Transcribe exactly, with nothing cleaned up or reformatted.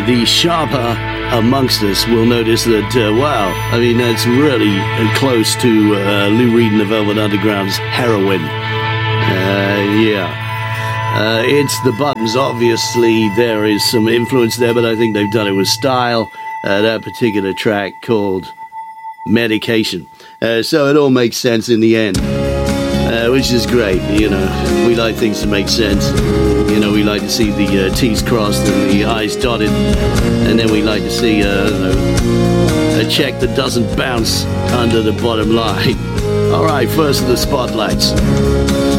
The sharper amongst us will notice that, uh, wow, I mean, that's really uh, close to uh, Lou Reed and the Velvet Underground's Heroin. Uh, yeah. Uh, it's the Buttons. Obviously, there is some influence there, but I think they've done it with style. Uh, that particular track called Medication. Uh, so it all makes sense in the end, uh, which is great. You know, we like things to make sense. You know, we like to see the uh, T's crossed and the I's dotted, and then we like to see uh, you know, a check that doesn't bounce under the bottom line. All right, first of the spotlights.